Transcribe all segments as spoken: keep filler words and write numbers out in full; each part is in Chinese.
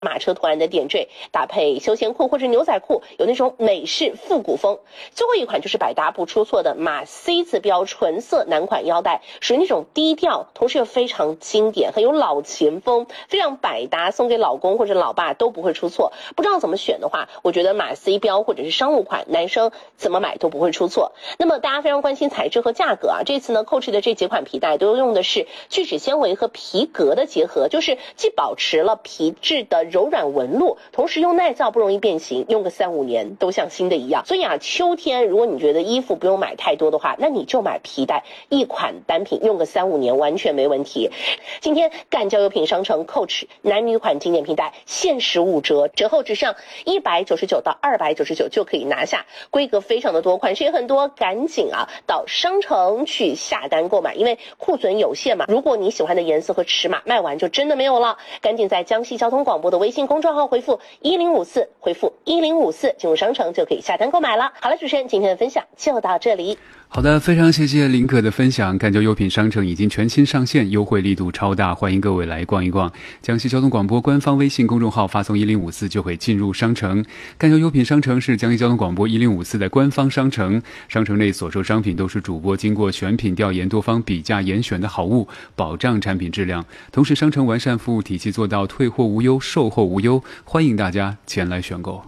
马车图案的点缀，搭配休闲裤或者牛仔裤，有那种美式复古风。最后一款就是百搭不出错的马 C 字标纯色男款腰带，属于那种低调，同时又非常经典，很有老前风，非常百搭，送给老公或者老爸都不会出错。不知道怎么选的话，我觉得马 C 标或者是商务款，男生怎么买都不会出错。那么大家非常关心材质和价格啊，这次呢 Coach 的这几款皮带都用的是聚酯纤维和皮革的结合，就是既保持了皮质的柔软纹路，同时又耐造，不容易变形，用个三五年都像新的一样。所以啊，秋天如果你觉得衣服不用买太多的话，那你就买皮带，一款单品用个三五年完全没问题。今天干交友品商城 Coach 男女款经典皮带限时五折，折后只剩一百九十九到二百九十九就可以拿下，规格非常的多，款式也很多，赶紧啊到商城去下单购买，因为库存有限嘛，如果你喜欢的颜色和尺码卖完就真的没有了，赶紧在江西交通广播的微信公众号回复一零五四，回复一零五四进入商城就可以下单购买了。好了，主持人今天的分享就到这里。 好的，非常谢谢林可的分享。干交优品商城已经全新上线，优惠力度超大，欢迎各位来逛一逛。江西交通广播官方微信公众号发送一零五四就会进入商城。干交优品商城是江西交通广播一零五四的官方商城，商城内所售商品都是主播经过选品调研、多方比价严选的好物，保障产品质量。同时，商城完善服务体系，做到退货无忧、售后无忧，欢迎大家前来选购。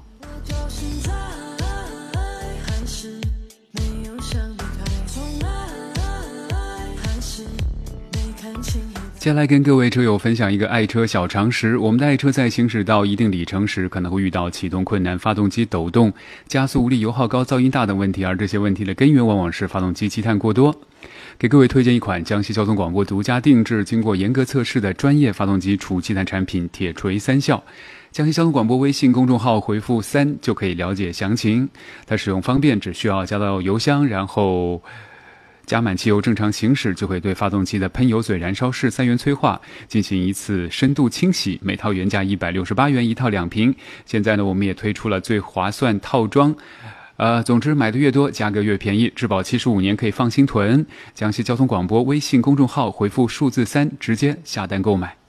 接下来跟各位车友分享一个爱车小常识。我们的爱车在行驶到一定里程时，可能会遇到启动困难、发动机抖动、加速无力、油耗高、噪音大等问题，而这些问题的根源往往是发动机积碳过多。给各位推荐一款江西交通广播独家定制、经过严格测试的专业发动机除积碳产品铁锤三效。江西交通广播微信公众号回复三就可以了解详情。它使用方便，只需要加到油箱，然后加满汽油，正常行驶就会对发动机的喷油嘴、燃烧室、三元催化进行一次深度清洗，每套原价一百六十八元一套两瓶。现在呢，我们也推出了最划算套装。呃，总之买的越多，价格越便宜，质保七十五年，可以放心囤。江西交通广播微信公众号回复数字三，直接下单购买。